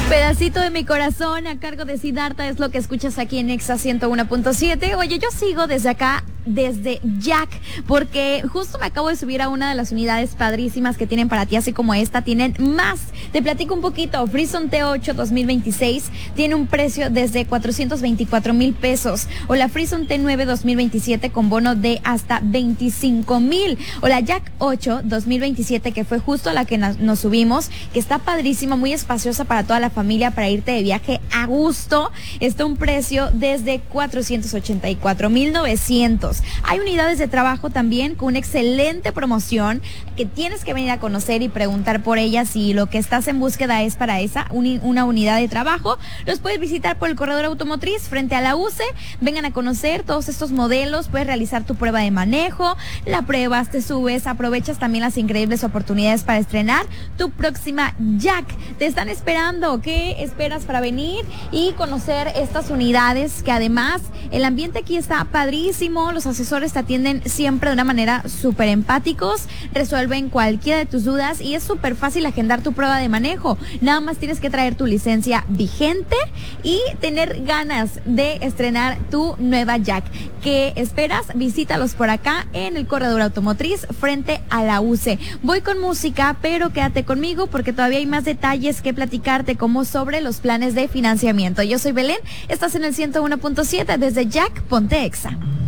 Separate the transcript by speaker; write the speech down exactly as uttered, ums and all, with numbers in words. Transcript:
Speaker 1: Pedacito de mi corazón a cargo de Siddhartha es lo que escuchas aquí en Exa ciento uno punto siete. Oye, yo sigo desde acá, desde Jack, porque justo me acabo de subir a una de las unidades padrísimas que tienen para ti, así como esta. Tienen más. Te platico un poquito. Frison T ocho dos mil veintiséis tiene un precio desde cuatrocientos veinticuatro mil pesos. O la Frison T nueve dos mil veintisiete con bono de hasta veinticinco mil. O la Jack ocho dos mil veintisiete, que fue justo la que nos, nos subimos, que está padrísima, muy espaciosa para toda la familia, para irte de viaje a gusto. Está un precio desde cuatrocientos ochenta y cuatro mil novecientos. Hay unidades de trabajo también con una excelente promoción que tienes que venir a conocer y preguntar por ellas. Si lo que estás en búsqueda es para esa, un, una unidad de trabajo, los puedes visitar por el corredor automotriz frente a la U C E. Vengan a conocer todos estos modelos, puedes realizar tu prueba de manejo, la pruebas, te subes, aprovechas también las increíbles oportunidades para estrenar tu próxima Jack. Te están esperando. ¿Qué esperas para venir y conocer estas unidades? Que además el ambiente aquí está padrísimo. Los asesores te atienden siempre de una manera súper empáticos, resuelven cualquiera de tus dudas y es súper fácil agendar tu prueba de manejo. Nada más tienes que traer tu licencia vigente y tener ganas de estrenar tu nueva Jack. ¿Qué esperas? Visítalos por acá en el corredor automotriz frente a la U C E. Voy con música, pero quédate conmigo porque todavía hay más detalles que platicarte, como sobre los planes de financiamiento. Yo soy Belén, estás en el ciento uno punto siete desde Jack, ponte Exa.